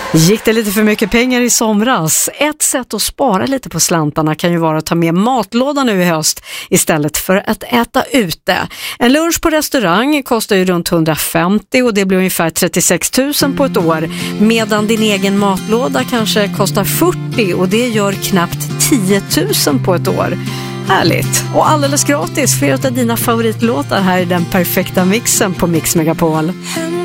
Gick det lite för mycket pengar i somras? Ett sätt att spara lite på slantarna kan ju vara att ta med matlåda nu i höst istället för att äta ute. En lunch på restaurang kostar ju runt 150 och det blir ungefär 36 000 på ett år. Medan din egen matlåda kanske kostar 40 och det gör knappt 10 000 på ett år. Härligt. Och alldeles gratis för att dina favoritlåtar här i den perfekta mixen på Mix Megapol.